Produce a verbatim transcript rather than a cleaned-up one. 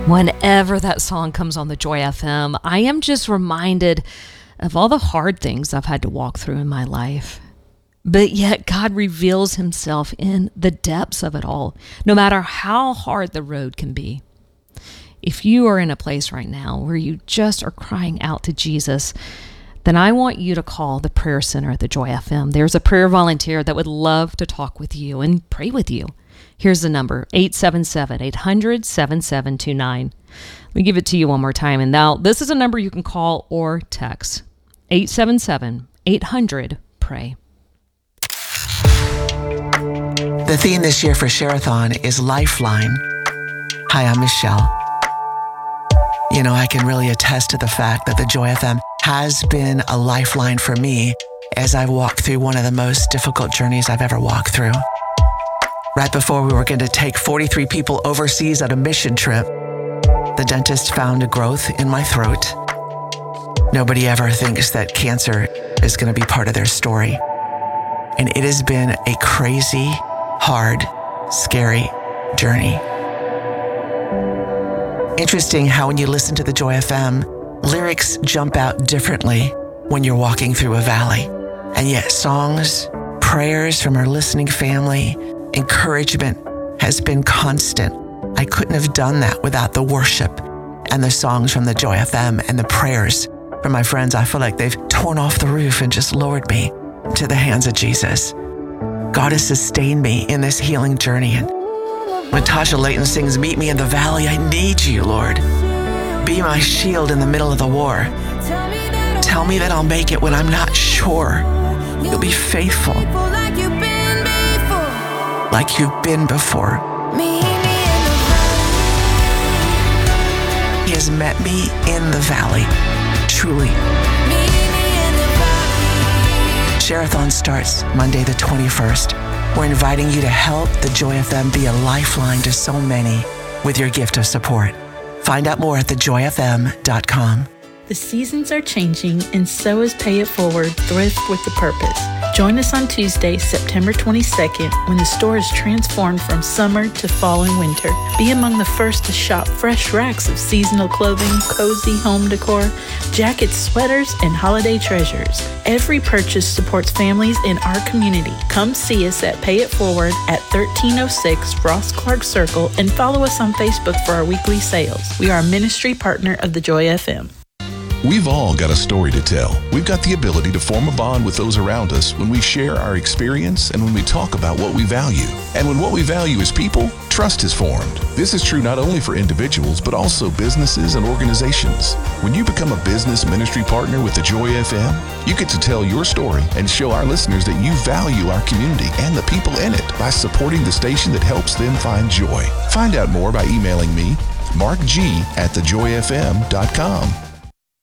Whenever that song comes on the Joy F M, I am just reminded of all the hard things I've had to walk through in my life. But yet God reveals himself in the depths of it all, no matter how hard the road can be. If you are in a place right now where you just are crying out to Jesus, then I want you to call the prayer center at the Joy F M. There's a prayer volunteer that would love to talk with you and pray with you. Here's the number, eight seven seven, eight hundred, seven seven two nine. Let me give it to you one more time. And now this is a number you can call or text, eight seven seven, eight hundred, pray. The theme this year for Share-a-thon is Lifeline. Hi, I'm Michelle. You know, I can really attest to the fact that the Joy F M has been a lifeline for me as I've walked through one of the most difficult journeys I've ever walked through. Right before we were going to take forty-three people overseas on a mission trip, the dentist found a growth in my throat. Nobody ever thinks that cancer is going to be part of their story. And it has been a crazy, hard, scary journey. Interesting how when you listen to the Joy F M, lyrics jump out differently when you're walking through a valley. And yet songs, prayers from our listening family, encouragement has been constant. I couldn't have done that without the worship and the songs from the Joy F M and the prayers from my friends. I feel like they've torn off the roof and just lowered me to the hands of Jesus. God has sustained me in this healing journey. And when Tasha Layton sings, "Meet me in the valley, I need you, Lord. Be my shield in the middle of the war. Tell me that I'll make it when I'm not sure. You'll be faithful like you've been before." He has met me in the valley, truly. Share-a-thon starts Monday the twenty-first. We're inviting you to help the Joy F M be a lifeline to so many with your gift of support. Find out more at the joy f m dot com. The seasons are changing, and so is Pay It Forward, Thrift with a Purpose. Join us on Tuesday, September twenty-second, when the store is transformed from summer to fall and winter. Be among the first to shop fresh racks of seasonal clothing, cozy home decor, jackets, sweaters, and holiday treasures. Every purchase supports families in our community. Come see us at Pay It Forward at thirteen oh six Ross Clark Circle and follow us on Facebook for our weekly sales. We are a ministry partner of the Joy F M. We've all got a story to tell. We've got the ability to form a bond with those around us when we share our experience and when we talk about what we value. And when what we value is people, trust is formed. This is true not only for individuals, but also businesses and organizations. When you become a business ministry partner with the Joy F M, you get to tell your story and show our listeners that you value our community and the people in it by supporting the station that helps them find joy. Find out more by emailing me, Mark G at the joy f m dot com.